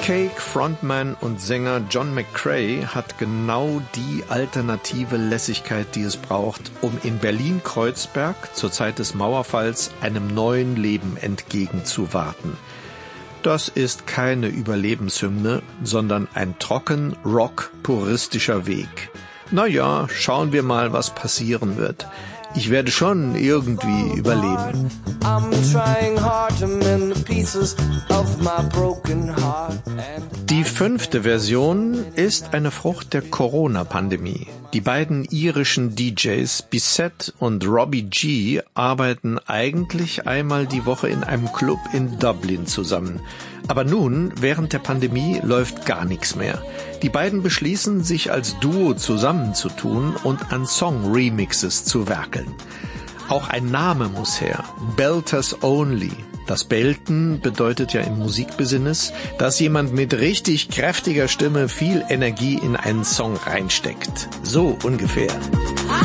Cake-Frontman und Sänger John McCrea hat genau die alternative Lässigkeit, die es braucht, um in Berlin-Kreuzberg zur Zeit des Mauerfalls einem neuen Leben entgegenzuwarten. Das ist keine Überlebenshymne, sondern ein trocken rock-puristischer Weg. Naja, schauen wir mal, was passieren wird. Ich werde schon irgendwie überleben. Die 5. Version ist eine Frucht der Corona-Pandemie. Die beiden irischen DJs Bissett und Robbie G arbeiten eigentlich einmal die Woche in einem Club in Dublin zusammen. Aber nun, während der Pandemie, läuft gar nichts mehr. Die beiden beschließen, sich als Duo zusammenzutun und an Song-Remixes zu werkeln. Auch ein Name muss her, Belters Only. Das Belten bedeutet ja im Musikbusiness, dass jemand mit richtig kräftiger Stimme viel Energie in einen Song reinsteckt. So ungefähr.